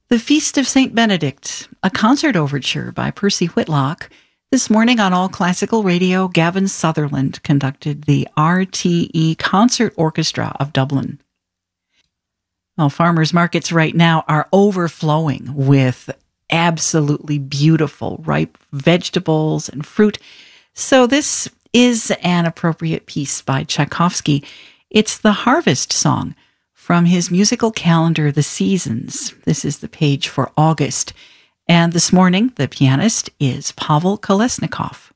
The Feast of St. Benedict, a concert overture by Percy Whitlock. This morning on All Classical Radio, Gavin Sutherland conducted the RTE Concert Orchestra of Dublin. Well, farmers markets right now are overflowing with absolutely beautiful, ripe vegetables and fruit. So this is an appropriate piece by Tchaikovsky. It's the Harvest Song from his musical calendar, The Seasons. This is the page for August. And this morning, the pianist is Pavel Kolesnikov.